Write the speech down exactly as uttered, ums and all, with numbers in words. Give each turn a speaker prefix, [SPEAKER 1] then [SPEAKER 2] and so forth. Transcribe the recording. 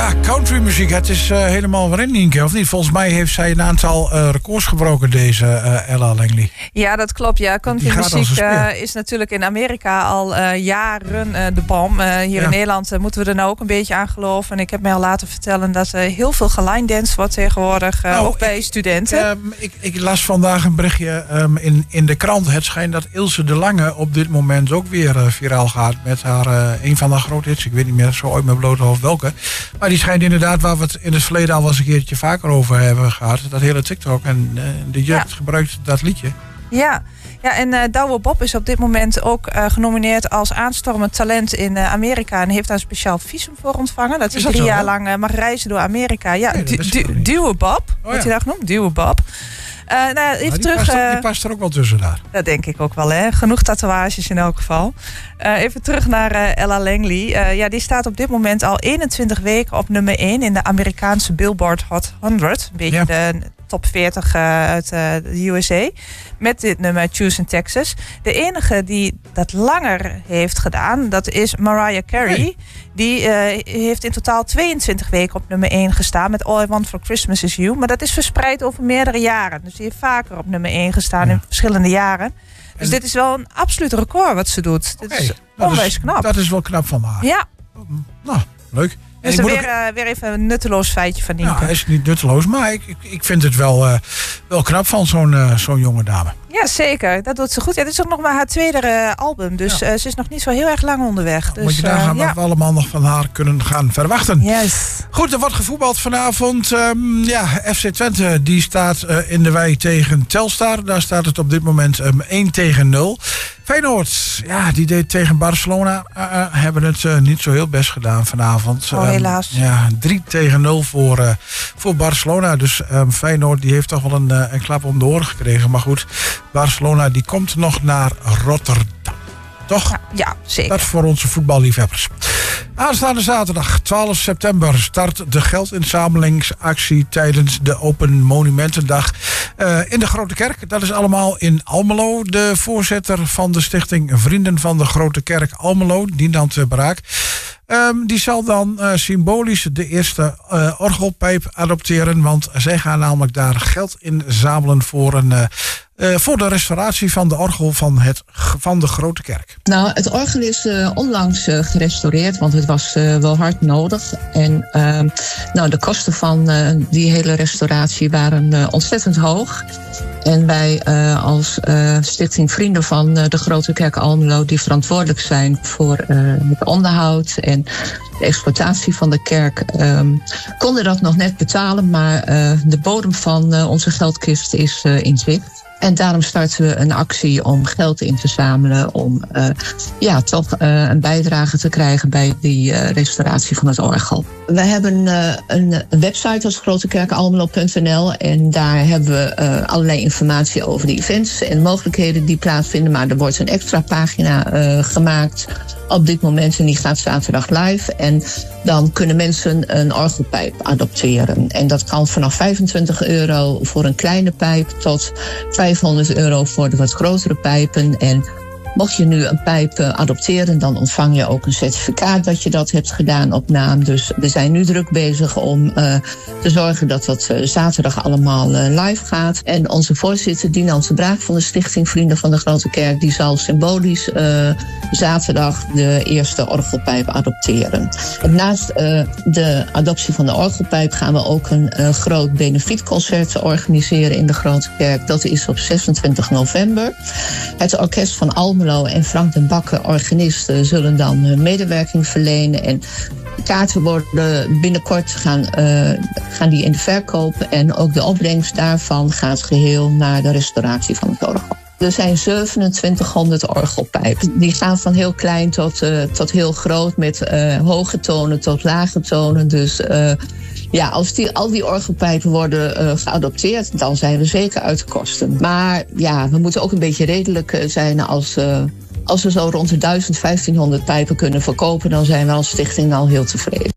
[SPEAKER 1] Ja, countrymuziek, het is uh, helemaal waarin, Nienke, of niet? Volgens mij heeft zij een aantal uh, records gebroken, deze uh, Ella Langley.
[SPEAKER 2] Ja, dat klopt. Ja, countrymuziek uh, is natuurlijk in Amerika al uh, jaren uh, de bom. Uh, hier ja. in Nederland uh, moeten we er nou ook een beetje aan geloven. En ik heb mij al laten vertellen dat er uh, heel veel geline-dance wordt tegenwoordig, uh, nou, ook bij
[SPEAKER 1] ik,
[SPEAKER 2] studenten.
[SPEAKER 1] Ik, uh, ik, ik las vandaag een berichtje um, in, in de krant. Het schijnt dat Ilse de Lange op dit moment ook weer uh, viraal gaat met haar uh, een van haar grote hits. Ik weet niet meer zo ooit met blote hoofd welke. Maar die schijnt inderdaad, waar we het in het verleden al wel eens een keertje vaker over hebben gehad. Dat hele TikTok en uh, de jeugd ja. gebruikt dat liedje.
[SPEAKER 2] Ja, ja en uh, Douwe Bob is op dit moment ook uh, genomineerd als aanstormend talent in uh, Amerika. En heeft daar een speciaal visum voor ontvangen. Dat hij drie zo, jaar hè? lang uh, mag reizen door Amerika. Ja, nee, du- du- Douwe Bob, oh, wordt hij ja. daar genoemd? Douwe Bob. Uh, nou, even
[SPEAKER 1] die,
[SPEAKER 2] terug,
[SPEAKER 1] past er,
[SPEAKER 2] uh,
[SPEAKER 1] die past er ook wel tussen daar.
[SPEAKER 2] Dat denk ik ook wel, hè. Genoeg tatoeages in elk geval. Uh, even terug naar uh, Ella Langley. Uh, ja, die staat op dit moment al eenentwintig weken op nummer één in de Amerikaanse Billboard Hot honderd. Een beetje ja. de top veertig uh, uit uh, de U S A. Met dit nummer Choose in Texas. De enige die dat langer heeft gedaan, dat is Mariah Carey. Hey. Die uh, heeft in totaal tweeëntwintig weken op nummer één gestaan met All I Want for Christmas Is You. Maar dat is verspreid over meerdere jaren. Dus die heeft vaker op nummer één gestaan ja. in verschillende jaren. Dus en dit is wel een absoluut record wat ze doet. Dit okay, is onwijs knap.
[SPEAKER 1] Dat is wel knap van haar.
[SPEAKER 2] Ja.
[SPEAKER 1] Nou, leuk.
[SPEAKER 2] Dus er weer, ook... uh, weer even een nutteloos feitje van Nienke.
[SPEAKER 1] Ja, hij is niet nutteloos, maar ik, ik, ik vind het wel, uh, wel knap van zo'n, uh, zo'n jonge dame.
[SPEAKER 2] Ja, zeker. Dat doet ze goed. Ja, dit is ook nog maar haar tweede uh, album. Dus ja. uh, ze is nog niet zo heel erg lang onderweg.
[SPEAKER 1] Nou,
[SPEAKER 2] dus,
[SPEAKER 1] moet je daar gaan uh, wat ja. we allemaal nog van haar kunnen gaan verwachten.
[SPEAKER 2] Yes.
[SPEAKER 1] Goed, er wordt gevoetbald vanavond. Um, ja, F C Twente die staat uh, in de wei tegen Telstar. Daar staat het op dit moment um, één tegen nul. Feyenoord, ja, die deed tegen Barcelona. Uh, uh, hebben het uh, niet zo heel best gedaan vanavond.
[SPEAKER 2] Oh, helaas.
[SPEAKER 1] Um, ja, drie tegen nul voor, uh, voor Barcelona. Dus um, Feyenoord die heeft toch wel een, uh, een klap om de oren gekregen. Maar goed, Barcelona die komt nog naar Rotterdam. Toch?
[SPEAKER 2] Ja, ja, zeker.
[SPEAKER 1] Dat voor onze voetballiefhebbers. Aanstaande zaterdag, twaalf september, start de geldinzamelingsactie tijdens de Open Monumentendag uh, in de Grote Kerk. Dat is allemaal in Almelo. De voorzitter van de stichting Vrienden van de Grote Kerk Almelo, Dinant Braak, Um, die zal dan uh, symbolisch de eerste uh, orgelpijp adopteren. Want zij gaan namelijk daar geld inzamelen voor, een, uh, uh, voor de restauratie van de orgel van, het, van de Grote Kerk.
[SPEAKER 3] Nou, het orgel is uh, onlangs uh, gerestaureerd, want het was uh, wel hard nodig. En uh, nou, de kosten van uh, die hele restauratie waren uh, ontzettend hoog. En wij uh, als uh, Stichting Vrienden van uh, de Grote Kerk Almelo, die verantwoordelijk zijn voor uh, het onderhoud en de exploitatie van de kerk, um, konden dat nog net betalen. Maar uh, de bodem van uh, onze geldkist is uh, in zicht. En daarom starten we een actie om geld in te zamelen, om uh, ja, toch uh, een bijdrage te krijgen bij die uh, restauratie van het orgel. We hebben uh, een, een website als grotekerkalmelo punt n l en daar hebben we uh, allerlei informatie over de events en mogelijkheden die plaatsvinden. Maar er wordt een extra pagina uh, gemaakt op dit moment en die gaat zaterdag live. En dan kunnen mensen een orgelpijp adopteren. En dat kan vanaf vijfentwintig euro voor een kleine pijp tot vijfhonderd euro voor de wat grotere pijpen. En mocht je nu een pijp adopteren, dan ontvang je ook een certificaat dat je dat hebt gedaan op naam. Dus we zijn nu druk bezig om uh, te zorgen dat dat uh, zaterdag allemaal uh, live gaat. En onze voorzitter, Dinant Braak van de Stichting Vrienden van de Grote Kerk, die zal symbolisch uh, zaterdag de eerste orgelpijp adopteren. En naast uh, de adoptie van de orgelpijp gaan we ook een uh, groot benefietconcert organiseren in de Grote Kerk. Dat is op zesentwintig november. Het orkest van Almelo en Frank den Bakker, organisten, zullen dan medewerking verlenen. En kaarten worden binnenkort gaan, uh, gaan die in de verkoop. En ook de opbrengst daarvan gaat geheel naar de restauratie van het orgel. Er zijn zevenentwintighonderd orgelpijpen. Die gaan van heel klein tot, uh, tot heel groot, met uh, hoge tonen tot lage tonen. Dus uh, ja, als die, al die orgelpijpen worden uh, geadopteerd, dan zijn we zeker uit de kosten. Maar ja, we moeten ook een beetje redelijk uh, zijn als, uh, als we zo rond de duizend, vijftienhonderd pijpen kunnen verkopen, dan zijn we als stichting al heel tevreden.